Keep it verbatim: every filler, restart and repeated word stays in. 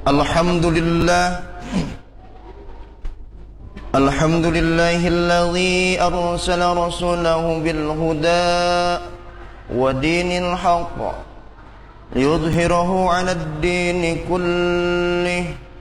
الحمد لله الحمد لله الذي أرسل رسوله بالهدى ودين الحق ليظهره على الدين كله